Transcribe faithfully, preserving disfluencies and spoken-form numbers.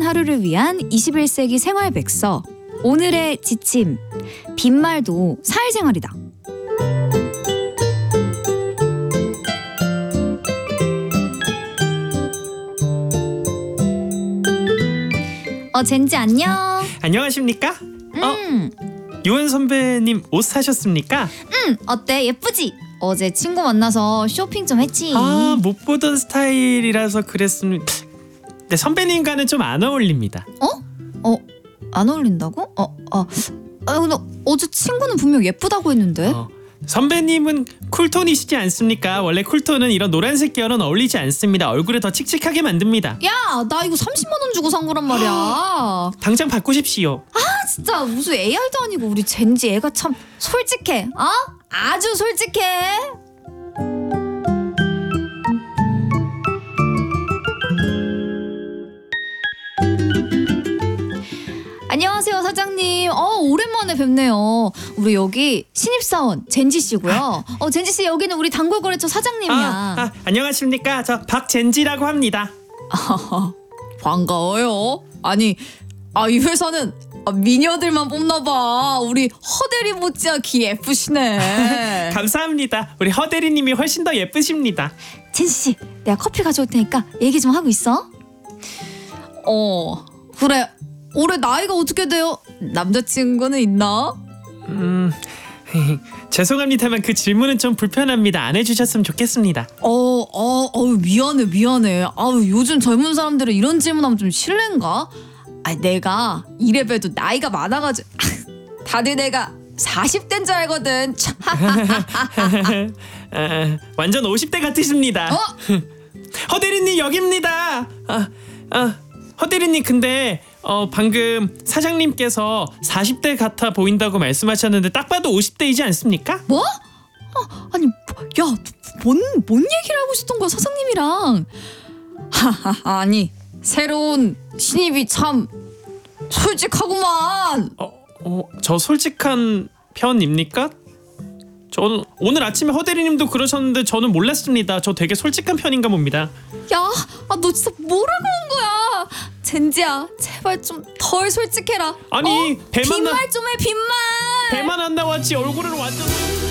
하루를 위한 이십일 세기 생활 백서. 오늘의 지침. 빈말도 사회생활이다. 어, 젠지 안녕. 안녕하십니까? 음. 어, 유은 선배님 옷 사셨습니까? 응, 어때? 예쁘지? 어제 친구 만나서 쇼핑 좀 했지. 아, 못 보던 스타일이라서 그랬습니다. 네, 선배님과는 좀 안 어울립니다. 어? 어? 안 어울린다고? 어, 어. 아, 근데 어제 친구는 분명 예쁘다고 했는데. 어, 선배님은 쿨톤이시지 않습니까? 원래 쿨톤은 이런 노란색 계열은 어울리지 않습니다. 얼굴을 더 칙칙하게 만듭니다. 야, 나 이거 삼십만 원 주고 산 거란 말이야. 당장 바꾸십시오. 아, 진짜 무슨 에이아이도 아니고 우리 젠지 애가 참 솔직해. 어? 아주 솔직해. 안녕하세요, 사장님. 어, 오랜만에 뵙네요. 우리 여기 신입사원 젠지 씨고요. 어, 젠지 씨 여기는 우리 단골거래처 사장님이야. 아, 아, 안녕하십니까? 저 박젠지라고 합니다. 반가워요. 아니, 아, 이 회사는 미녀들만 뽑나 봐. 우리 허대리 못지않게 예쁘시네. 감사합니다. 우리 허대리님이 훨씬 더 예쁘십니다. 젠지 씨, 내가 커피 가져올 테니까 얘기 좀 하고 있어. 어, 그래. 올해 나이가 어떻게 돼요? 남자친구는 있나? 음... 죄송합니다만 그 질문은 좀 불편합니다. 안 해주셨으면 좋겠습니다. 어, 어, 어, 미안해, 미안해. 아우, 요즘 젊은 사람들은 이런 질문하면 좀 실례인가? 아, 내가 이래봬도 나이가 많아가지고 다들 내가 사십 대인 줄 알거든. 아, 완전 오십 대 같으십니다. 어? 허대리님 여기입니다. 아, 아, 허대리님 근데 어, 방금 사장님께서 사십 대 같아 보인다고 말씀하셨는데 딱 봐도 오십 대이지 않습니까? 뭐? 아, 아니, 야, 뭔, 뭔 얘기를 하고 있었던 거야, 사장님이랑. 하하, 아니, 새로운 신입이 참 솔직하구만. 어, 어, 저 솔직한 편입니까? 저는 오늘 아침에 허대리님도 그러셨는데 저는 몰랐습니다. 저 되게 솔직한 편인가 봅니다. 야, 아, 너 진짜 뭐라고 한 거야? 젠지야, 제발 좀 덜 솔직해라. 아니, 어? 배만 나- 빈말 좀 해, 빈말. 배만 안 나왔지 얼굴은 완전...